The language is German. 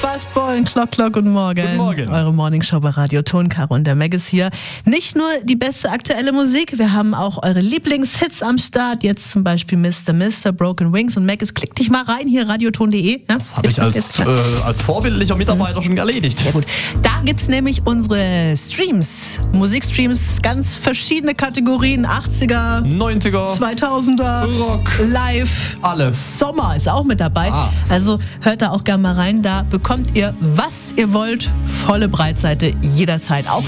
Busboy, Clock, guten Morgen. Guten Morgen. Eure Morningshow bei Radio Ton, Caro und der Meg ist hier. Nicht nur die beste aktuelle Musik, wir haben auch eure Lieblingshits am Start. Jetzt zum Beispiel Mr. Broken Wings und Meg, klick dich mal rein hier, radioton.de. Ja? Das habe ich als vorbildlicher Mitarbeiter schon erledigt. Sehr gut. Da gibt's nämlich unsere Streams, Musikstreams, ganz verschiedene Kategorien, 80er, 90er, 2000er, Rock, Live, alles. Sommer ist auch mit dabei. Also hört da auch gerne mal rein, da bekommt ihr, was ihr wollt, volle Breitseite jederzeit, auch